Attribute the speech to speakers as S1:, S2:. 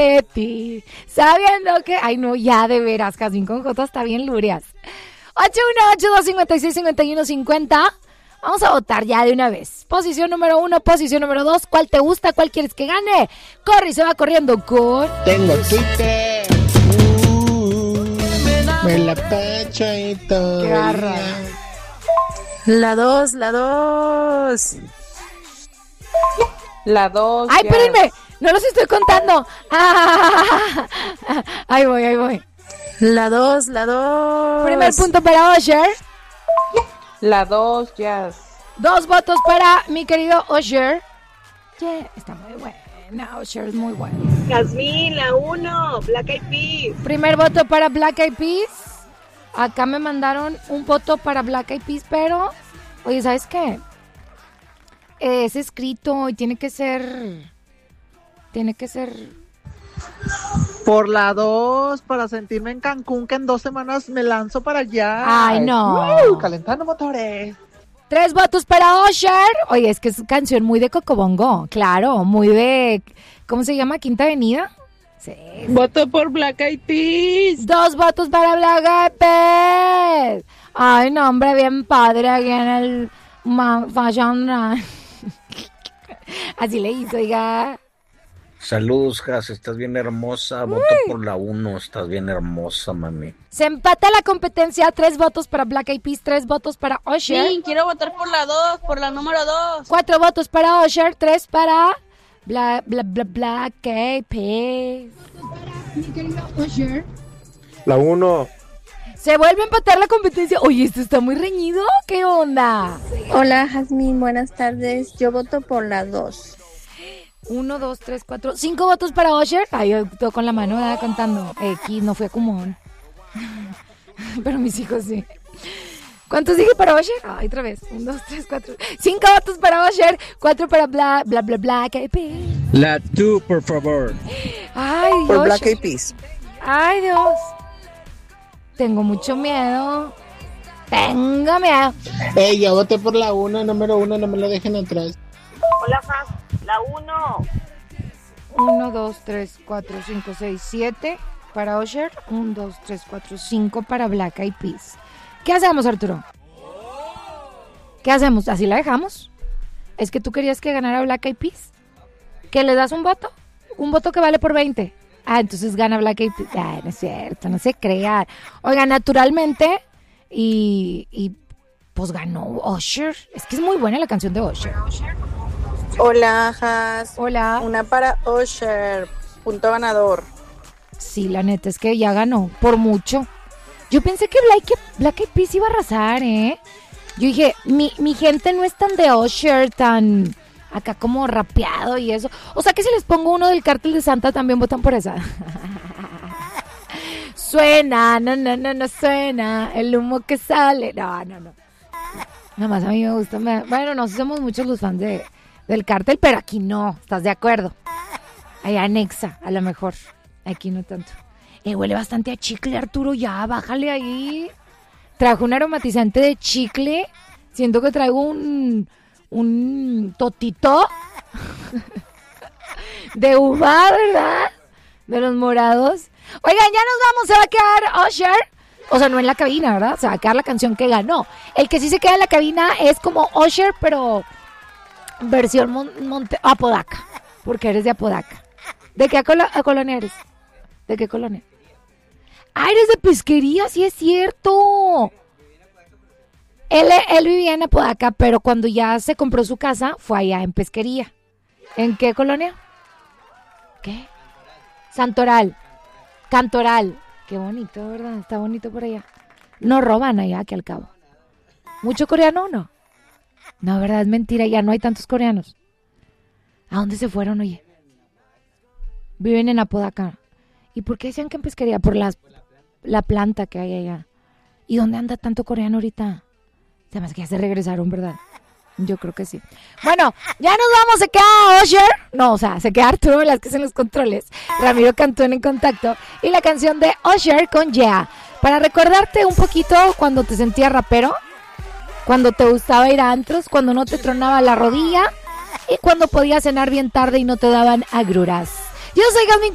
S1: de ti, sabiendo que... Ay, no, ya de veras, Jazmín con J está bien lurias. 818-256-5150. Vamos a votar ya de una vez. Posición número 1, posición número 2. ¿Cuál te gusta? ¿Cuál quieres que gane? Corre y se va corriendo con...
S2: Tengo Twitter. Me la pecho y todo.
S1: Qué garra.
S3: La 2, la 2. La 2.
S1: ¡Ay, espérenme! No los estoy contando. Ahí voy.
S3: La 2, la 2.
S1: Primer punto para Usher.
S3: La 2, Jazz.
S1: 2 votos para mi querido Usher. Yeah, está muy buena. Usher es muy buena.
S4: Jazmín, la 1, Black Eyed Peas.
S1: Primer voto para Black Eyed Peas. Acá me mandaron un voto para Black Eyed Peas, pero... Oye, ¿sabes qué? Es escrito y tiene que ser...
S5: Por la 2, para sentirme en Cancún, que en 2 semanas me lanzo para allá.
S1: Ay, no.
S5: Calentando motores.
S1: 3 votos para Usher. Oye, es que es canción muy de Cocobongo. Claro, muy de... ¿Cómo se llama? ¿Quinta Avenida? Sí.
S3: Voto por Black Eyed Peas.
S1: 2 votos para Black Eyed Peas. Ay, no, hombre, bien padre aquí en el Fashion Run. Así le hizo, oiga.
S6: Saludos, Jazz, estás bien hermosa. Voto por la 1, estás bien hermosa, mami.
S1: Se empata la competencia. 3 votos para Black Eyed Peas, 3 votos para Usher.
S4: Sí, quiero votar por la 2, por la número 2.
S1: 4 votos para Usher, 3 para Black Eyed Peas. Mi querido Usher.
S2: La 1.
S1: Se vuelve a empatar la competencia. Oye, esto está muy reñido. ¿Qué onda?
S7: Hola, Jazmín, buenas tardes. Yo voto por la 2.
S1: 1, 2, 3, 4, 5 votos para Usher. Ay, yo todo con la mano, ¿verdad? Contando. Aquí no fue común. Pero mis hijos sí. ¿Cuántos dije para Usher? Ay, otra vez. 1, 2, 3, 4. 5 votos para Usher. 4 para Black Eyed Peas.
S8: La 2, por favor.
S1: Ay,
S3: Por
S1: Usher.
S3: Black Eyed Peas.
S1: Ay, Dios. Tengo mucho miedo. Tengo miedo.
S2: Yo voté por la 1, número 1, no me lo dejen atrás.
S4: Hola, Jaz, la 1.
S1: 1, 2, 3, 4, 5, 6, 7 para Usher. 1, 2, 3, 4, 5 para Black Eyed Peas. ¿Qué hacemos, Arturo? ¿Qué hacemos? ¿Así la dejamos? ¿Es que tú querías que ganara Black Eyed Peas? ¿Que le das un voto? Un voto que vale por 20. Ah, entonces gana Black Eyed Peas. Ay, no es cierto, no se crea. Oiga, naturalmente, y pues ganó Usher. Es que es muy buena la canción de Usher.
S3: Hola, Jazz.
S1: Hola.
S3: Una para Usher. Punto ganador.
S1: Sí, la neta es que ya ganó, por mucho. Yo pensé que Black Eyed Peas iba a arrasar, ¿eh? Yo dije, mi gente no es tan de Usher, tan acá como rapeado y eso. O sea que si les pongo uno del Cártel de Santa, también votan por esa. Suena, no suena, el humo que sale. No. Nada más a mí me gusta. Bueno, no somos muchos los fans del Cártel, pero aquí no, ¿estás de acuerdo? Allá anexa, a lo mejor. Aquí no tanto. Huele bastante a chicle, Arturo, ya, bájale ahí. Trajo un aromatizante de chicle. Siento que traigo un totito de uva, ¿verdad? De los morados. Oigan, ya nos vamos, se va a quedar Usher. O sea, no en la cabina, ¿verdad? Se va a quedar la canción que ganó. El que sí se queda en la cabina es como Usher, pero versión Apodaca. Porque eres de Apodaca. ¿De qué colonia eres? ¿De qué colonia? Ah, eres de Pesquería, sí es cierto. Él vivía en Apodaca, pero cuando ya se compró su casa, fue allá en Pesquería. ¿En qué colonia? ¿Qué? Santoral. Cantoral. Qué bonito, ¿verdad? Está bonito por allá. No roban allá, aquí al cabo. ¿Mucho coreano o no? No, ¿verdad? Es mentira, ya no hay tantos coreanos. ¿A dónde se fueron, oye? Viven en Apodaca. ¿Y por qué decían que en Pesquería? Por la planta que hay allá. ¿Y dónde anda tanto coreano ahorita? Además que ya se regresaron, ¿verdad? Yo creo que sí. Bueno, ya nos vamos. Se queda Usher. No, o sea, se queda Arturo Velázquez en los controles. Ramiro Cantón en contacto. Y la canción de Usher con Yeah. Para recordarte un poquito cuando te sentías rapero. Cuando te gustaba ir a antros. Cuando no te tronaba la rodilla. Y cuando podías cenar bien tarde y no te daban agruras. Yo soy Jazmín